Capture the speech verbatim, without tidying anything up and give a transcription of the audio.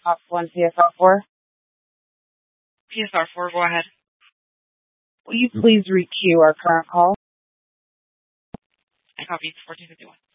Op one P S R four. P S R four, go ahead. Will you please requeue our current call? I copy. It's fourteen fifty-one.